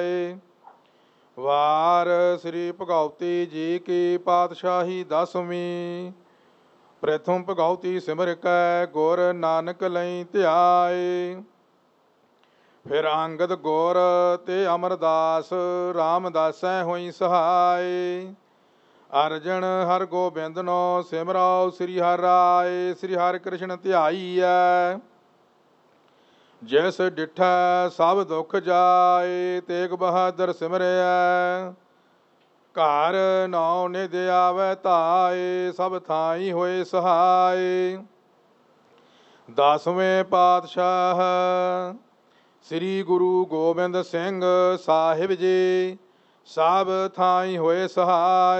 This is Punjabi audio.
ਆਏ। ਵਾਰ ਸ੍ਰੀ ਭਗਉਤੀ ਜੀ ਕੀ ਪਾਤਸ਼ਾਹੀ ਦਸਵੀਂ। ਪ੍ਰਥਮ ਭਗਉਤੀ ਸਿਮਰ ਕੈ ਗੁਰ ਨਾਨਕ ਲਈ ਧਿਆਏ। ਫਿਰ ਅੰਗਦ ਗੁਰ ਤੇ ਅਮਰਦਾਸ ਰਾਮਦਾਸੈ ਹੋਈ ਸਹਾਏ। ਅਰਜਨ ਹਰ ਗੋਬਿੰਦਨੋ ਸਿਮਰਾਓ ਸ੍ਰੀ ਹਰਿ ਰਾਏ। ਸ੍ਰੀ ਹਰਿ ਕ੍ਰਿਸ਼ਨ ਧਿਆਈਐ ਜਿਸ ਡਿਠੈ ਸਭ ਦੁਖ ਜਾਏ। ਤੇਗ ਬਹਾਦਰ ਸਿਮਰਿਐ ਘਰ ਨੌ ਨਿਧ ਆਵੈ ਧਾਏ। ਸਭ ਥਾਈ ਹੋਏ ਸਹਾਏ। ਦਸਵੇਂ ਪਾਤਸ਼ਾਹ ਸ੍ਰੀ ਗੁਰੂ ਗੋਬਿੰਦ ਸਿੰਘ ਸਾਹਿਬ ਜੀ ਸਭ ਥਾਈ ਹੋਏ ਸਹਾਏ।